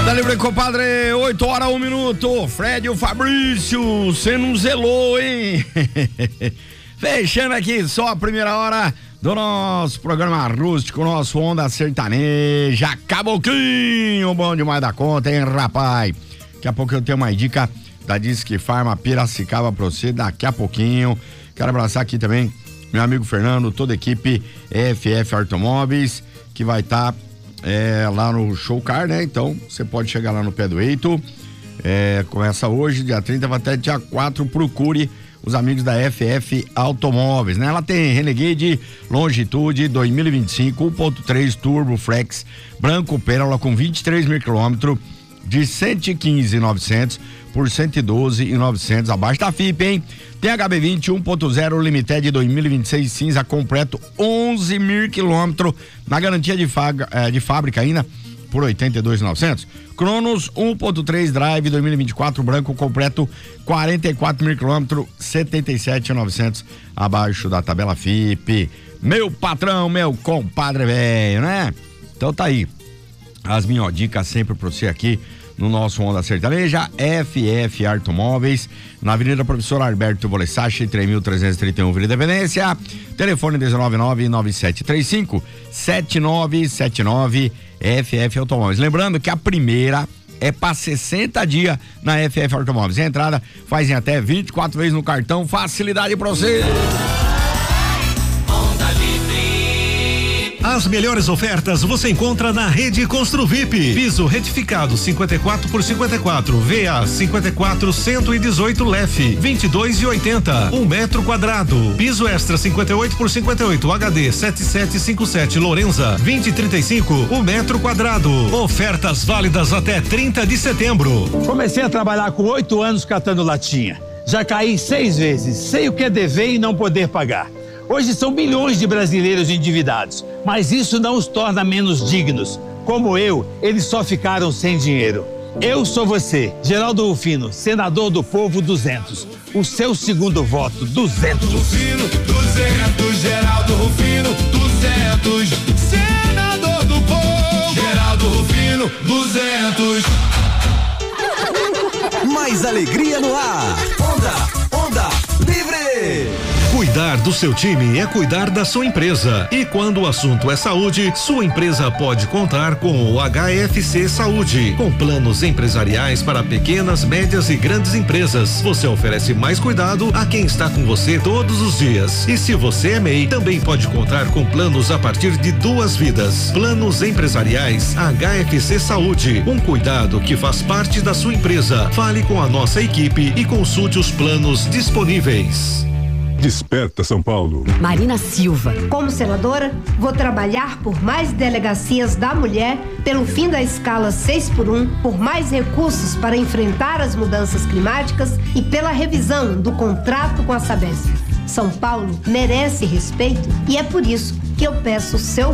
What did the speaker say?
Dale, compadre, 8h01. Fred e o Fabrício, você não zelou, hein? Fechando aqui só a primeira hora do nosso programa rústico, nosso Onda Sertaneja. Caboquinho, bom demais da conta, hein, rapaz? Daqui a pouco eu tenho mais dica da Disque Farma Piracicaba pra você, daqui a pouquinho. Quero abraçar aqui também meu amigo Fernando, toda a equipe FF Automóveis, que vai estar lá no Show Car, né? Então, você pode chegar lá no Pé do Eito. Começa hoje, dia 30, vai até dia 4. Procure os amigos da FF Automóveis, né? Ela tem Renegade Longitude 2025 1.3 Turbo Flex branco Pérola com 23 mil quilômetros de 115.900 por 112.900, abaixo da FIP, hein? Tem HB20 1.0 Limited 2026 cinza completo, 11 mil quilômetros na garantia de fábrica ainda por 82.900. Cronos 1.3 Drive 2024 branco completo, 44 mil quilômetros, 77.900, abaixo da tabela FIP. Meu patrão, meu compadre velho, né? Então tá aí as minhas dicas sempre pra você aqui no nosso Onda Sertaneja. FF Automóveis, na Avenida Professor Alberto Bolessache, 3.331, Vila Independência. Telefone 1999735-7979, FF Automóveis. Lembrando que a primeira é para 60 dias na FF Automóveis. A entrada faz em até 24 vezes no cartão, facilidade pra você. As melhores ofertas você encontra na Rede Construvip. Piso retificado 54 por 54, VA 54 118 LEF 22,80, 1 metro quadrado. Piso extra 58 por 58, HD 7757 Lorenza 20,35, 1 metro quadrado. Ofertas válidas até 30 de setembro. Comecei a trabalhar com 8 anos catando latinha. Já caí 6 vezes, sei o que é dever e não poder pagar. Hoje são milhões de brasileiros endividados, mas isso não os torna menos dignos. Como eu, eles só ficaram sem dinheiro. Eu sou você, Geraldo Rufino, senador do povo 200. O seu segundo voto, 200. Rufino, 200, Geraldo Rufino, 200. Senador do povo, Geraldo Rufino, 200. Mais alegria no ar. Onda Livre. Cuidar do seu time é cuidar da sua empresa. E quando o assunto é saúde, sua empresa pode contar com o HFC Saúde. Com planos empresariais para pequenas, médias e grandes empresas. Você oferece mais cuidado a quem está com você todos os dias. E se você é MEI, também pode contar com planos a partir de 2 vidas. Planos empresariais HFC Saúde. Um cuidado que faz parte da sua empresa. Fale com a nossa equipe e consulte os planos disponíveis. Desperta São Paulo. Marina Silva. Como senadora, vou trabalhar por mais delegacias da mulher, pelo fim da escala 6x1, por mais recursos para enfrentar as mudanças climáticas e pela revisão do contrato com a Sabesp. São Paulo merece respeito e é por isso que eu peço seu